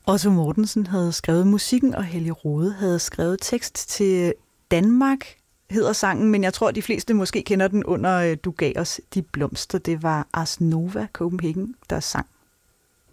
Otto Mortensen havde skrevet musikken, og Helge Rode havde skrevet tekst til Danmark, hedder sangen, men jeg tror, de fleste måske kender den under Du gav os de blomster. Det var Ars Nova Copenhagen, der sang